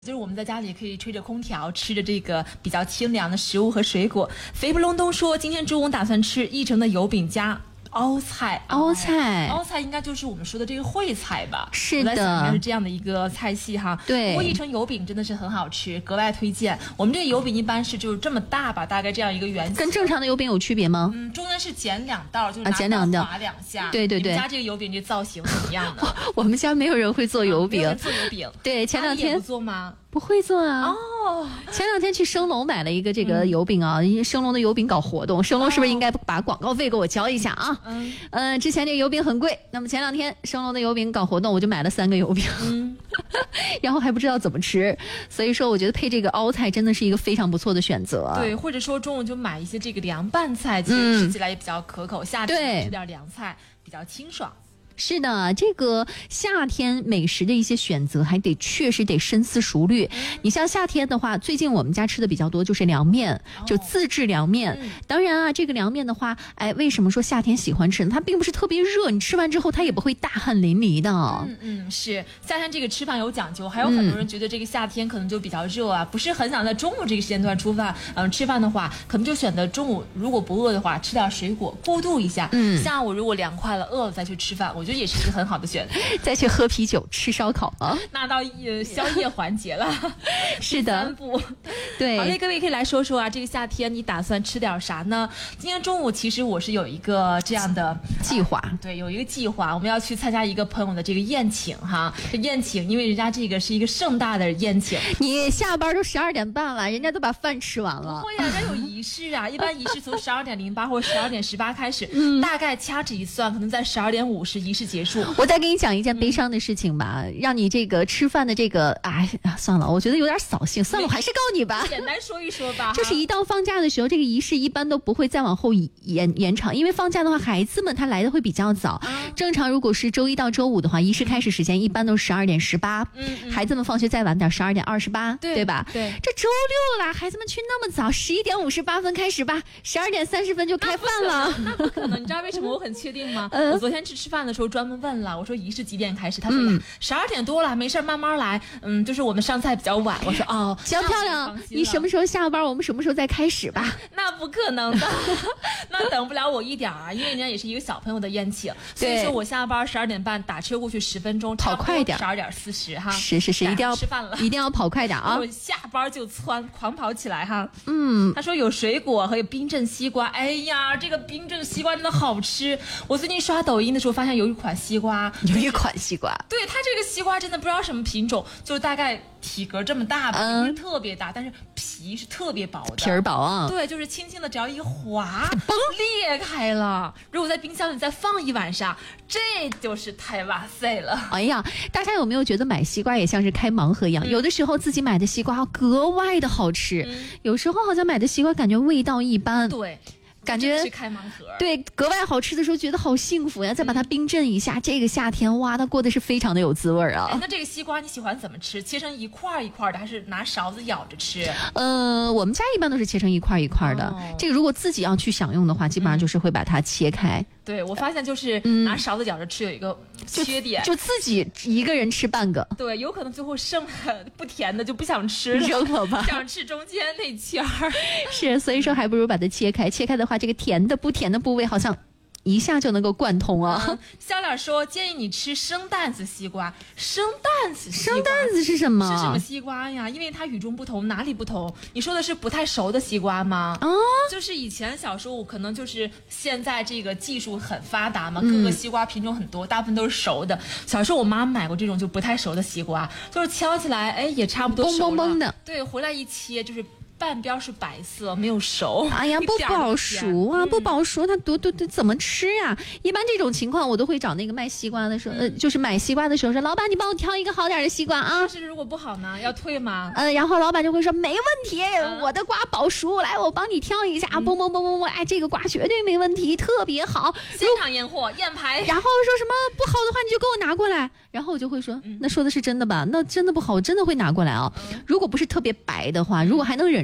就是我们在家里可以吹着空调，吃着这个比较清凉的食物和水果。肥不隆咚说，今天中午打算吃一成的油饼加凹菜。 凹菜应该就是我们说的这个烩菜吧？ 是的， 我在想应该是这样的一个菜系哈。 对， 不过一成油饼真的是很好吃，格外推荐。我们这个油饼一般是就是这么大吧，大概这样一个圆形。 跟正常的油饼有区别吗？ 中间是剪两道，就是剪两道划两下。 对对对。 你们家这个油饼这造型怎么样呢？ 我们家没有人会做油饼。 做油饼。 对，前两天不做吗？ 不会做啊。 哦， 前两天去升龙买了一个这个油饼啊，因为升龙的油饼搞活动，升龙是不是应该把广告费给我交一下啊？之前这个油饼很贵，那么前两天升龙的油饼搞活动，我就买了3个油饼，然后还不知道怎么吃，所以说我觉得配这个凹菜真的是一个非常不错的选择。 对，或者说中午就买一些这个凉拌菜，其实吃起来也比较可口，夏天吃点凉菜比较清爽。 是的，这个夏天美食的一些选择还确实得深思熟虑。你像夏天的话，最近我们家吃的比较多就是凉面，就自制凉面。当然啊，这个凉面的话，为什么说夏天喜欢吃呢？它并不是特别热，你吃完之后它也不会大汗淋漓的。 是夏天这个吃饭有讲究，还有很多人觉得这个夏天可能就比较热啊，不是很想在中午这个时间段吃饭的话，可能就选择中午如果不饿的话，吃点水果过渡一下。下午如果凉快了饿了再去吃饭，我觉得也是一个很好的选择。 再去喝啤酒吃烧烤啊， 那到宵夜环节了。 是的 3步。 对， 好嘞，各位可以来说说啊，这个夏天你打算吃点啥呢？今天中午其实我是有一个这样的计划， 对，有一个计划，我们要去参加一个朋友的这个宴请哈。这宴请，因为人家这个是一个盛大的宴请， 你下班都12点半了，人家都把饭吃完了。 会呀，人家有仪式啊，一般仪式从12点08或12点18开始，大概掐指一算，可能在12点50仪式结束。 我再给你讲一件悲伤的事情吧，让你这个吃饭的这个算了，我觉得有点扫兴，算了，我还是告你吧。 简单说一说吧。 就是一到放假的时候，这个仪式一般都不会再往后延长，因为放假的话，孩子们他来的会比较早。正常如果是周一到周五的话，仪式开始时间一般都是12点18，孩子们放学再晚点12点28，对吧？ 对。 这周六啦，孩子们去那么早，11点58分开始吧，12点30分就开饭了。 那不可能，你知道为什么我很确定吗？我昨天去吃饭的时候专门问了，我说仪式几点开始？他说12点多了，没事慢慢来。就是我们上菜比较晚。我说小漂亮，你什么时候下班，我们什么时候再开始吧。 那不可能的，那等不了我一点啊，因为人家也是一个小朋友的宴请，所以说我下班12点半打车过去10分钟， 跑快点 ，12点40哈。 是，一定要吃饭了， 一定要跑快点啊！ 我下班就狂跑起来哈。他说有水果和有冰镇西瓜，哎呀，这个冰镇西瓜真的好吃。我最近刷抖音的时候发现有一款西瓜， 对， 它这个西瓜真的不知道什么品种，就大概体格这么大吧，不是特别大，但是皮是特别薄的， 皮儿薄啊。 对，就是轻轻的只要一划，裂开了。如果在冰箱里再放一晚上，这就是太哇塞了。 哎呀，大家有没有觉得买西瓜也像是开盲盒一样？有的时候自己买的西瓜格外的好吃，有时候好像买的西瓜感觉味道一般。 对。 感觉是开盲盒， 对，格外好吃的时候觉得好幸福呀！再把它冰镇一下，这个夏天哇，它过得是非常的有滋味啊。 那这个西瓜你喜欢怎么吃？切成一块一块的，还是拿勺子舀着吃？ 我们家一般都是切成一块一块的。这个如果自己要去享用的话，基本上就是会把它切开。 对，我发现就是拿勺子舀着吃有一个缺点， 就自己一个人吃半个。 对，有可能最后剩不甜的就不想吃了， 扔了吧， 想吃中间那圈儿。 是，所以说还不如把它切开。切开的话，这个甜的不甜的部位好像一下就能够贯通啊。 小脸说建议你吃生蛋子西瓜。生蛋子是什么？ 是什么西瓜呀？因为它与众不同，哪里不同？你说的是不太熟的西瓜吗？就是以前小时候可能就是现在这个技术很发达嘛，各个西瓜品种很多，大部分都是熟的。小时候我妈买过这种就不太熟的西瓜，就是敲起来也差不多熟了， 嘣嘣嘣的。 对，回来一切就是半边是白色，没有熟。 哎呀，不保熟啊，不保熟，它怎么吃呀？一般这种情况，我都会找那个卖西瓜的时候，就是买西瓜的时候说，老板，你帮我挑一个好点的西瓜啊。 但是如果不好呢，要退吗？ 然后老板就会说没问题，我的瓜保熟，来，我帮你挑一下，嘣嘣嘣嘣嘣，哎，这个瓜绝对没问题，特别好， 现场验货验牌。 然后说什么不好的话，你就给我拿过来。然后我就会说，那说的是真的吧？那真的不好，我真的会拿过来啊。如果不是特别白的话，如果还能忍受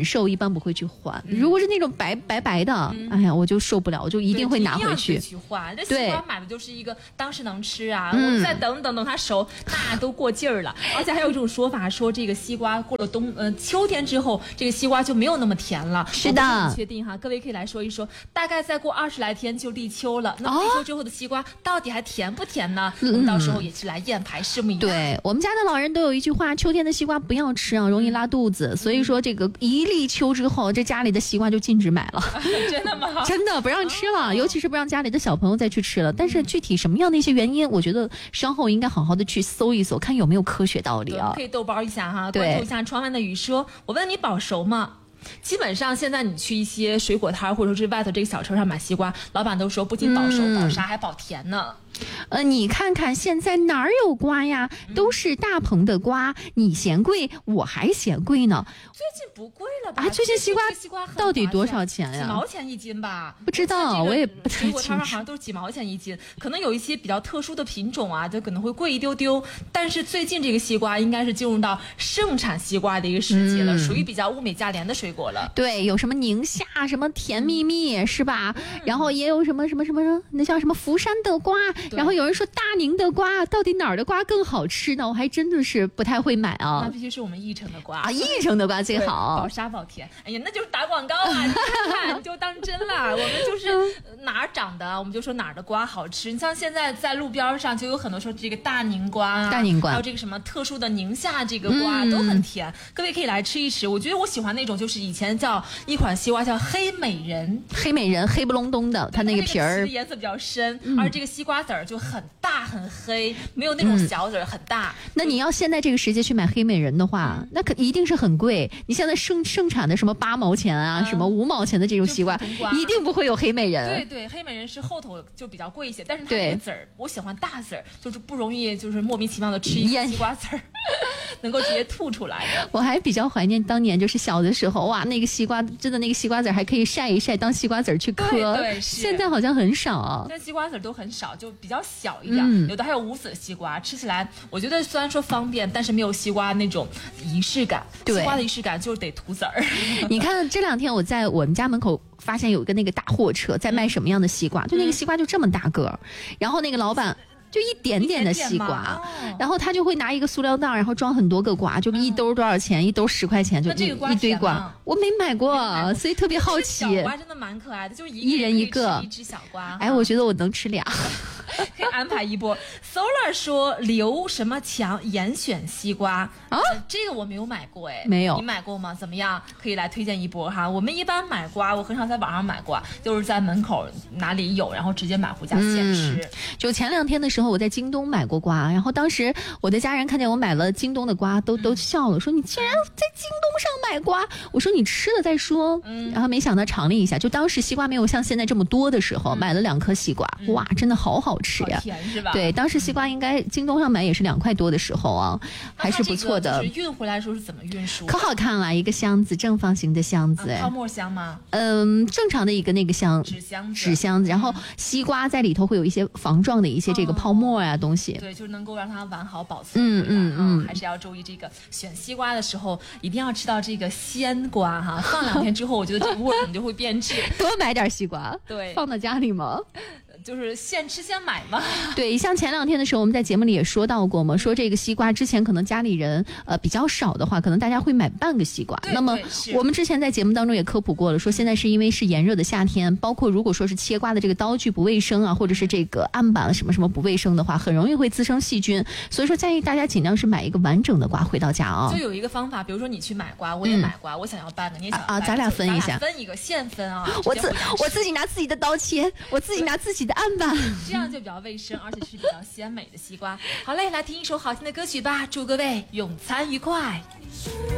瘦，一般不会去换。如果是那种白的，哎呀，我就受不了，我就一定会拿回去。 去换，这西瓜买的就是一个当时能吃啊，我们再等它熟，那都过劲儿了。而且还有一种说法，说这个西瓜过了秋天之后，这个西瓜就没有那么甜了。 是的， 我不确定哈，各位可以来说一说，大概再过20来天就立秋了。那立秋之后的西瓜到底还甜不甜呢？我们到时候也是来验牌拭目以待。 对，我们家的老人都有一句话，秋天的西瓜不要吃啊，容易拉肚子。所以说这个一立秋之后，这家里的西瓜就禁止买了。 真的吗？ 真的不让吃了，尤其是不让家里的小朋友再去吃了。但是具体什么样的一些原因，我觉得稍后应该好好的去搜一搜，看有没有科学道理啊。 可以豆包一下哈，关注一下窗外的雨说，我问你保熟吗？基本上现在你去一些水果摊或者是外头这个小车上买西瓜，老板都说不仅保熟保沙还保甜呢。 你看看现在哪儿有瓜呀？都是大棚的瓜，你嫌贵，我还嫌贵呢。 最近不贵了吧？ 最近西瓜到底多少钱呀？ 几毛钱一斤吧？ 不知道，我也不太清楚。 水果摊上好像都是几毛钱一斤，可能有一些比较特殊的品种啊，就可能会贵一丢丢。但是最近这个西瓜应该是进入到盛产西瓜的一个时节了，属于比较物美价廉的水果了。 对，有什么宁夏什么甜蜜蜜是吧？然后也有什么那叫什么福山的瓜。然后有人说大宁的瓜，到底哪儿的瓜更好吃呢？我还真的是不太会买啊。 那必须是我们义城的瓜啊，义城的瓜最好， 保沙保甜。哎呀，那就是打广告啊！你看，你就当真了。我们就是哪儿长的，我们就说哪儿的瓜好吃。你像现在在路边上就有很多说这个大宁瓜，还有这个什么特殊的宁夏这个瓜都很甜，各位可以来吃一吃。我觉得我喜欢那种，就是以前叫一款西瓜叫黑美人，黑不隆咚的，它那个皮儿颜色比较深，而这个西瓜籽儿就很大很黑，没有那种小籽儿很大。 那你要现在这个时节去买黑美人的话，那可一定是很贵。你现在盛产的什么8毛钱啊，什么5毛钱的这种西瓜，一定不会有黑美人。 对，黑美人是后头就比较贵一些，但是它这个籽儿，我喜欢大籽儿，就是不容易就是莫名其妙的吃一个西瓜籽儿，能够直接吐出来的。 我还比较怀念当年就是小的时候，哇，那个西瓜真的那个西瓜籽还可以晒一晒当西瓜籽去嗑。 对， 现在好像很少啊。 现在西瓜籽都很少，就比较小一点，有的还有无籽西瓜，吃起来我觉得虽然说方便，但是没有西瓜那种仪式感。西瓜的仪式感就是得涂籽儿。 你看这2天我在我们家门口发现有一个那个大货车在卖什么样的西瓜，就那个西瓜就这么大个，然后那个老板就一点点的西瓜，然后他就会拿一个塑料袋，然后装很多个瓜，就一兜多少钱？一兜10块钱，就一堆瓜。我没买过，所以特别好奇。 小瓜真的蛮可爱的，就一人一个， 一只小瓜。 哎，我觉得我能吃2。 可以安排一波。Solar 说刘什么强严选西瓜啊，这个我没有买过哎， 没有， 你买过吗？怎么样？可以来推荐一波哈。我们一般买瓜，我很少在网上买瓜，就是在门口哪里有，然后直接买回家现吃。 就前2天的时候，我在京东买过瓜，然后当时我的家人看见我买了京东的瓜，都笑了，说你竟然在京东上买瓜。我说你吃了再说。然后没想到尝了一下，就当时西瓜没有像现在这么多的时候，买了2颗西瓜，哇，真的好好吃呀， 甜是吧？ 对，当时西瓜应该京东上买也是2块多的时候啊，还是不错的。 就是运回来的时候是怎么运输？ 可好看了，一个箱子，正方形的箱子， 泡沫箱吗？ 正常的一个那个纸箱子，然后西瓜在里头会有一些防撞的一些这个泡沫呀东西， 对，就是能够让它完好保存。还是要注意这个选西瓜的时候，一定要吃到这个鲜瓜哈。放2天之后，我觉得这个味可能就会变质。 多买点西瓜， 对， 放到家里吗？ 就是现吃现买嘛。 对，像前2天的时候，我们在节目里也说到过嘛，说这个西瓜之前可能家里人比较少的话，可能大家会买半个西瓜。那么我们之前在节目当中也科普过了，说现在是因为是炎热的夏天，包括如果说是切瓜的这个刀具不卫生啊，或者是这个案板什么不卫生的话，很容易会滋生细菌。所以说建议大家尽量是买一个完整的瓜回到家啊。 就有一个方法，比如说你去买瓜，我也买瓜，我想要半个，你也想要半个， 咱俩分一下， 分一个现分啊。 我自己拿自己的刀切，我自己拿自己的案板。 这样就比较卫生，而且是比较鲜美的西瓜。好嘞，来听一首好听的歌曲吧，祝各位用餐愉快。